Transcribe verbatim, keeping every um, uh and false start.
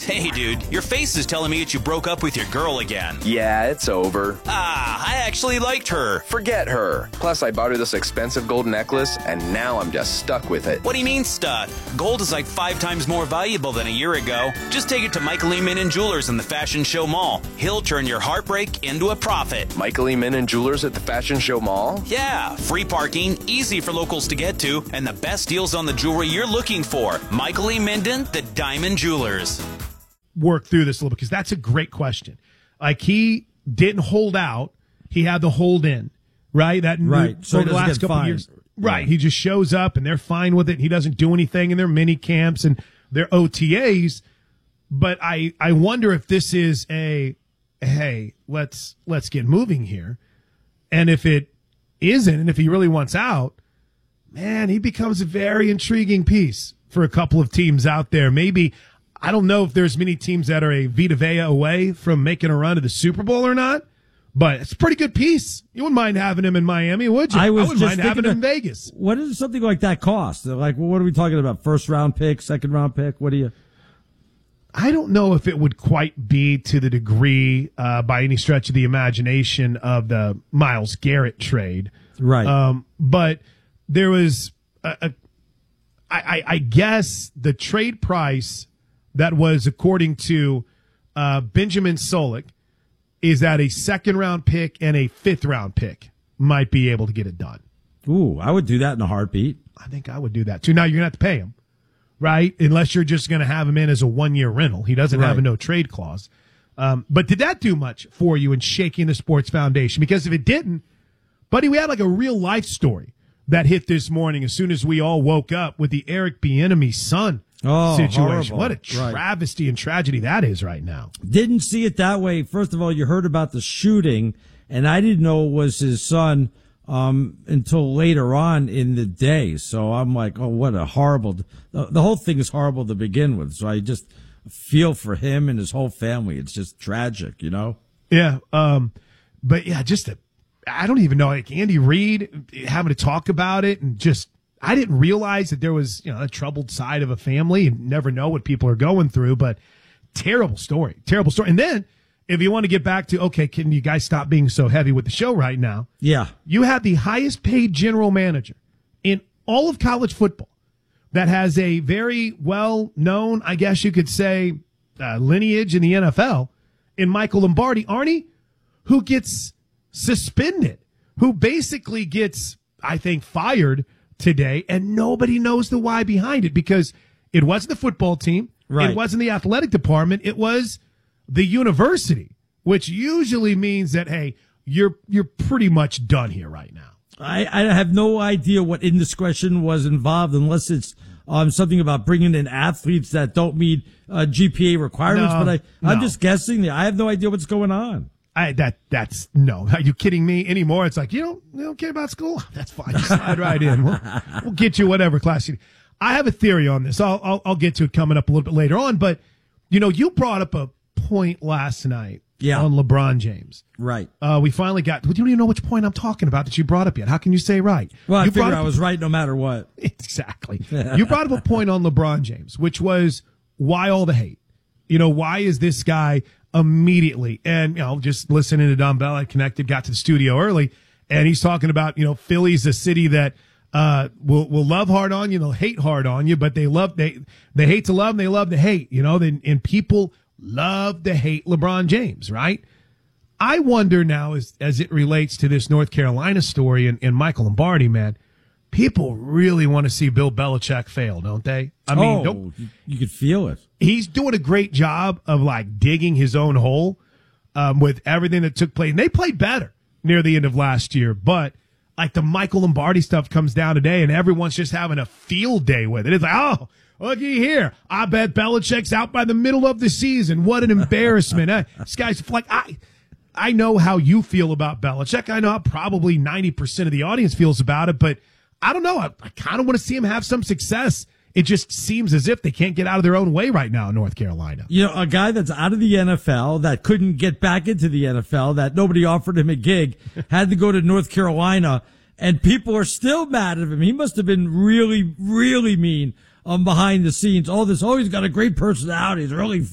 Hey, dude, your face is telling me that you broke up with your girl again. Yeah, it's over. Ah, I actually liked her. Forget her. Plus, I bought her this expensive gold necklace, and now I'm just stuck with it. What do you mean, stuck? Gold is like five times more valuable than a year ago. Just take it to Michael E. Min and Jewelers in the Fashion Show Mall. He'll turn your heartbreak into a profit. Michael E. Min and Jewelers at the Fashion Show Mall? Yeah, free parking, easy for locals to get to, and the best deals on the jewelry you're looking for. Michael E. Minden, the Diamond Jewelers. Work through this a little because that's a great question. Like, he didn't hold out. He had the hold in, right? That right. New, so over the last couple of years. Right. Yeah. He just shows up and they're fine with it. He doesn't do anything in their mini camps and their O T As. But I, I wonder if this is a, hey, let's, let's get moving here. And if it isn't, and if he really wants out, man, he becomes a very intriguing piece for a couple of teams out there. Maybe, I don't know if there's many teams that are a Vita Vea away from making a run to the Super Bowl or not, but it's a pretty good piece. You wouldn't mind having him in Miami, would you? I, was I wouldn't just mind having him in that, Vegas. What does something like that cost? Like, what are we talking about? First round pick, second round pick? What do you? I don't know if it would quite be to the degree, uh, by any stretch of the imagination, of the Myles Garrett trade. Right. Um, but there was a, a I, I, I guess the trade price that was, according to uh, Benjamin Solik, is that a second round pick and a fifth round pick might be able to get it done. Ooh, I would do that in a heartbeat. I think I would do that too. Now you're gonna have to pay him, right? Unless you're just gonna have him in as a one year rental. He doesn't right. have a no trade clause. Um, but did that do much for you in shaking the sports foundation? Because if it didn't, buddy, we had like a real life story that hit this morning as soon as we all woke up with the Eric Bieniemy's son oh, situation. Horrible. What a travesty right. and tragedy that is right now. Didn't see it that way. First of all, you heard about the shooting, and I didn't know it was his son um, until later on in the day. So I'm like, oh, what a horrible the, – the whole thing is horrible to begin with. So I just feel for him and his whole family. It's just tragic, you know? Yeah. Um, but, yeah, just a – I don't even know, like Andy Reid having to talk about it, and just, I didn't realize that there was, you know, a troubled side of a family, and never know what people are going through, but terrible story, terrible story. And then if you want to get back to, okay, can you guys stop being so heavy with the show right now? Yeah. You have the highest paid general manager in all of college football that has a very well known, I guess you could say, uh, lineage in the N F L in Michael Lombardi, Arnie, who gets suspended, who basically gets, I think, fired today, and nobody knows the why behind it, because it wasn't the football team, right. It wasn't the athletic department, it was the university, which usually means that, hey, you're you're pretty much done here right now. I, I have no idea what indiscretion was involved, unless it's um, something about bringing in athletes that don't meet uh, G P A requirements, no, but I, I'm no. just guessing. I have no idea what's going on. I, that that's no. Are you kidding me anymore? It's like, you don't you don't care about school? That's fine. Just slide right in. We'll, we'll get you whatever class you. I have a theory on this. I'll, I'll I'll get to it coming up a little bit later on. But you know, you brought up a point last night yeah. on LeBron James. Right. Uh, we finally got. You don't even know which point I'm talking about that you brought up yet. How can you say right? Well, I you figured brought I was right no matter what. Exactly. You brought up a point on LeBron James, which was why all the hate. You know, why is this guy immediately? And, you know, just listening to Don Bell, I connected, got to the studio early, and he's talking about, you know, Philly's a city that uh will will love hard on you, they'll hate hard on you, but they love they they hate to love and they love to hate, you know, and, and people love to hate LeBron James, right? I wonder now, as as it relates to this North Carolina story and, and Michael Lombardi, man, people really want to see Bill Belichick fail, don't they? I mean, oh, don't, you could feel it. He's doing a great job of like digging his own hole um, with everything that took place. And they played better near the end of last year, but like the Michael Lombardi stuff comes down today, and everyone's just having a field day with it. It's like, oh, looky here. I bet Belichick's out by the middle of the season. What an embarrassment. uh, this guy's like, I, I know how you feel about Belichick. I know how probably ninety percent of the audience feels about it, but I don't know. I, I kind of want to see him have some success. It just seems as if they can't get out of their own way right now in North Carolina. You know, a guy that's out of the N F L, that couldn't get back into the N F L, that nobody offered him a gig, had to go to North Carolina, and people are still mad at him. He must have been really, really mean um, behind the scenes. All this, oh, he's got a great personality. He's really